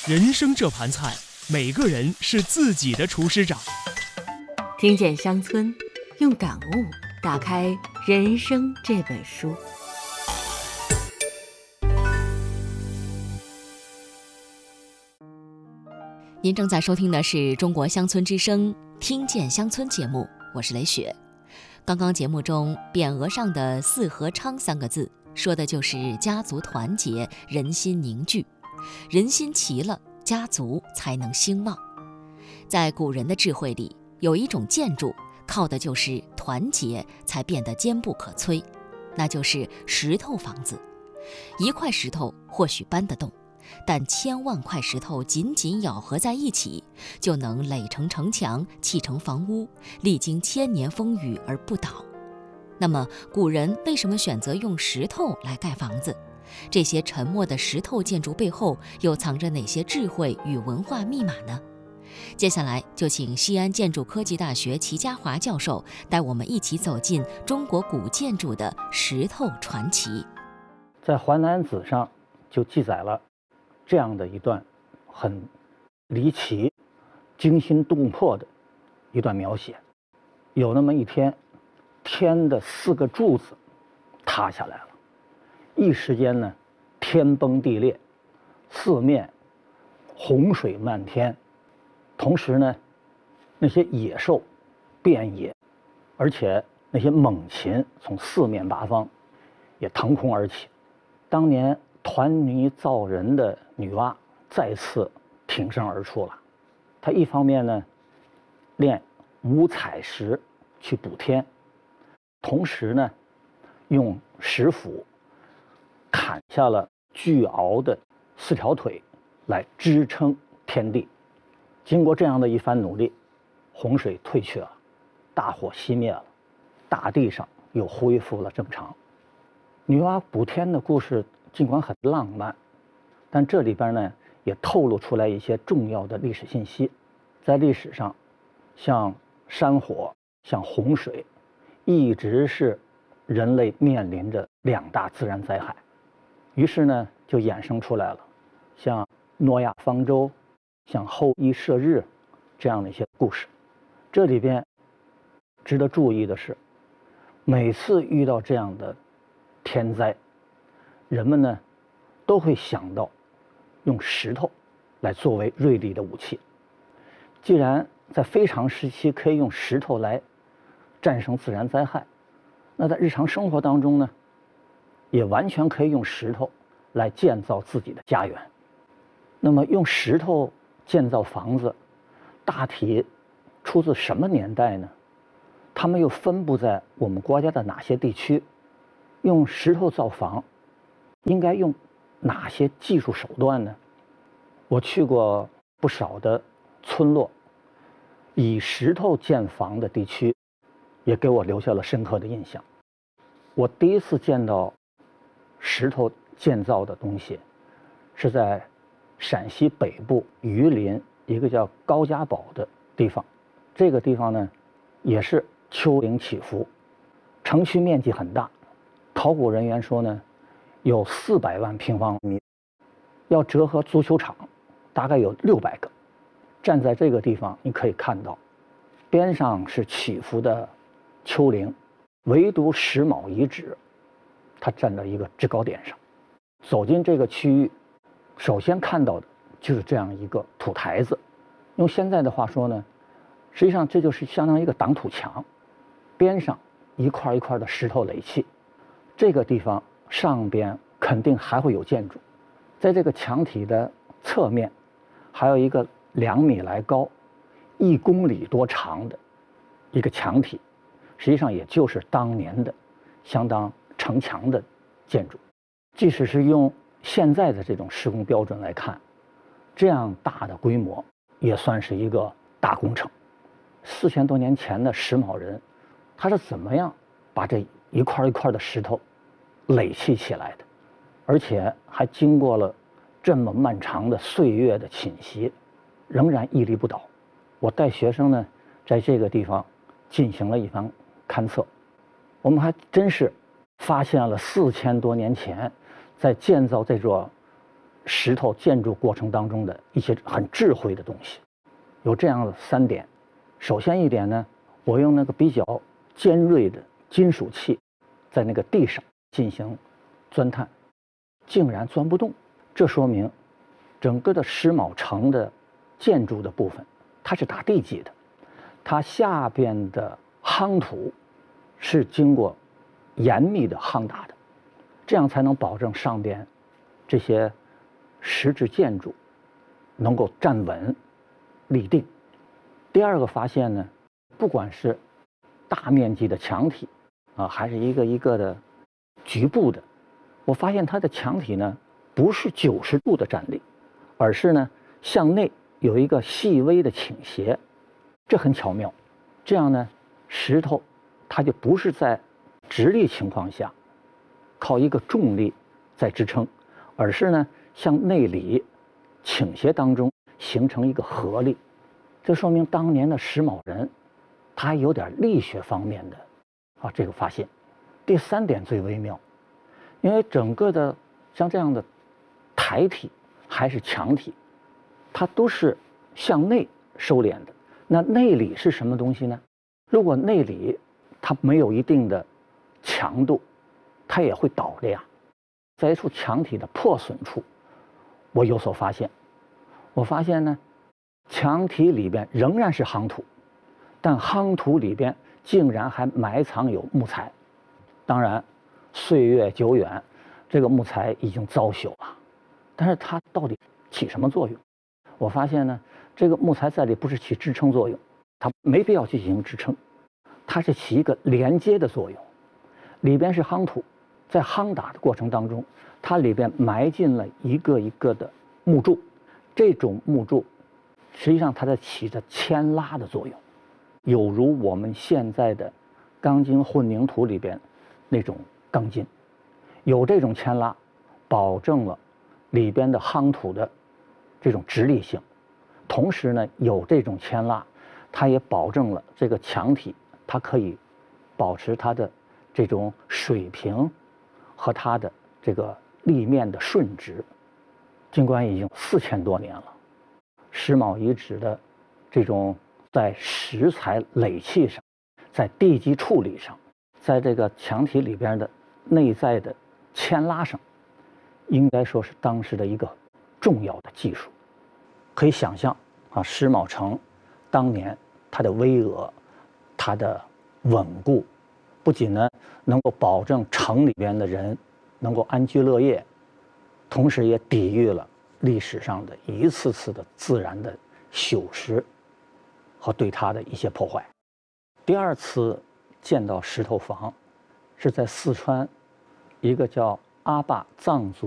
人生这盘菜，每个人是自己的厨师长。 听见乡村，用感悟打开人生这本书。您正在收听的是中国乡村之声听见乡村节目，我是雷雪。刚刚节目中匾额上的四合昌三个字，说的就是家族团结，人心凝聚。人心齐了，家族才能兴旺。在古人的智慧里，有一种建筑靠的就是团结才变得坚不可摧，那就是石头房子。一块石头或许搬得动，但千万块石头紧紧咬合在一起，就能垒成城墙，砌成房屋，历经千年风雨而不倒。那么古人为什么选择用石头来盖房子？这些沉默的石头建筑背后又藏着哪些智慧与文化密码呢？接下来就请西安建筑科技大学齐家华教授带我们一起走进中国古建筑的石头传奇。 在《淮南子》上就记载了这样的一段很离奇、惊心动魄的一段描写。有那么一天，天的4个柱子塌下来了，一时间呢，天崩地裂，四面洪水漫天，同时呢，那些野兽遍野，而且那些猛禽从四面八方也腾空而起。当年团泥造人的女娲再次挺身而出了，她一方面呢炼五彩石去补天，同时呢用石斧砍下了巨鳌的4条腿来支撑天地。经过这样的一番努力，洪水退去了，大火熄灭了，大地上又恢复了正常。女娲补天的故事尽管很浪漫，但这里边呢也透露出来一些重要的历史信息。在历史上，像山火、像洪水，一直是人类面临着2大自然灾害。于是呢，就衍生出来了像诺亚方舟、像后羿射日这样的一些故事。这里边值得注意的是，每次遇到这样的天灾，人们呢都会想到用石头来作为锐利的武器。既然在非常时期可以用石头来战胜自然灾害，那在日常生活当中呢，也完全可以用石头来建造自己的家园。那么用石头建造房子，大体出自什么年代呢？它们又分布在我们国家的哪些地区？用石头造房应该用哪些技术手段呢？我去过不少的村落，以石头建房的地区也给我留下了深刻的印象。我第一次见到石头建造的东西是在陕西北部榆林一个叫高家堡的地方。这个地方呢也是丘陵起伏，城区面积很大，考古人员说呢有400万平方米，要折合足球场大概有600个。站在这个地方，你可以看到边上是起伏的丘陵，唯独石卯遗址它站在一个制高点上。走进这个区域，首先看到的就是这样一个土台子。用现在的话说呢，实际上这就是相当于一个挡土墙，边上一块一块的石头垒砌。这个地方上边肯定还会有建筑，在这个墙体的侧面还有一个2米来高、1公里多长的一个墙体，实际上也就是当年的相当城墙的建筑。即使是用现在的这种施工标准来看，这样大的规模也算是一个大工程。4000多年前的石卯人，他是怎么样把这一块一块的石头垒砌起来的，而且还经过了这么漫长的岁月的侵袭，仍然屹立不倒。我带学生呢在这个地方进行了一番勘测，我们还真是发现了4000多年前在建造这座石头建筑过程当中的一些很智慧的东西。有这样的3点。首先一点呢，我用那个比较尖锐的金属器在那个地上进行钻探，竟然钻不动。这说明整个的石卯城的建筑的部分它是打地基的，它下边的夯土是经过严密的夯打的，这样才能保证上边这些石质建筑能够站稳立定。第二个发现呢，不管是大面积的墙体还是一个一个的局部的，我发现它的墙体呢不是90度的站立，而是呢向内有一个细微的倾斜，这很巧妙。这样呢，石头它就不是在直立情况下靠一个重力在支撑，而是呢向内里倾斜当中形成一个合力。这说明当年的石卯人他有点力学方面的这个发现。第3点最微妙，因为整个的像这样的台体还是墙体，它都是向内收敛的。那内里是什么东西呢？如果内里它没有一定的强度，它也会倒的呀。在一处墙体的破损处，我有所发现。我发现呢，墙体里边仍然是夯土，但夯土里边竟然还埋藏有木材。当然，岁月久远，这个木材已经糟朽了，但是它到底起什么作用？我发现呢，这个木材在里不是起支撑作用，它没必要去进行支撑，它是起一个连接的作用。里边是夯土，在夯打的过程当中，它里边埋进了一个一个的木柱，这种木柱实际上它在起着牵拉的作用，有如我们现在的钢筋混凝土里边那种钢筋，有这种牵拉，保证了里边的夯土的这种直立性，同时呢有这种牵拉，它也保证了这个墙体它可以保持它的这种水平和它的这个立面的顺直。尽管已经4000多年了，石卯遗址的这种在石材垒砌上，在地基处理上，在这个墙体里边的内在的牵拉上，应该说是当时的一个重要的技术。可以想象石卯城当年它的巍峨，它的稳固，不仅呢能够保证城里边的人能够安居乐业，同时也抵御了历史上的一次次的自然的朽蚀和对它的一些破坏。第2次见到石头房是在四川一个叫阿坝藏族